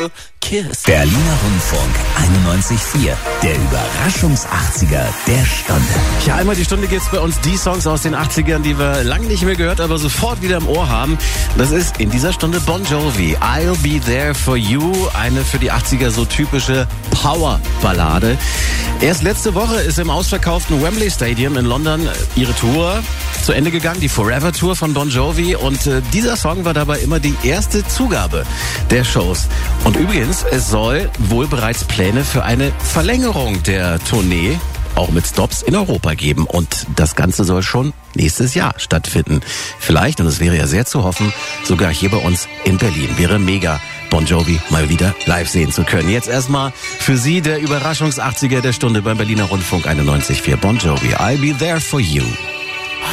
little kiss. Berliner Rundfunk 91.4. Der Überraschungs-80er der Stunde. Ja, einmal die Stunde gibt's bei uns die Songs aus den 80ern, die wir lange nicht mehr gehört, aber sofort wieder im Ohr haben. Das ist in dieser Stunde Bon Jovi. I'll Be There For You. Eine für die 80er so typische Power-Ballade. Erst letzte Woche ist im ausverkauften Wembley Stadium in London ihre Tour zu Ende gegangen, die Forever Tour von Bon Jovi. Und dieser Song war dabei immer die erste Zugabe der Shows. Und übrigens, es soll wohl bereits Pläne für eine Verlängerung der Tournee, auch mit Stops in Europa geben. Und das Ganze soll schon nächstes Jahr stattfinden. Vielleicht, und es wäre ja sehr zu hoffen, sogar hier bei uns in Berlin. Wäre mega, Bon Jovi mal wieder live sehen zu können. Jetzt erstmal für Sie der Überraschungs-80er der Stunde beim Berliner Rundfunk 91.4. Bon Jovi, I'll Be There For You.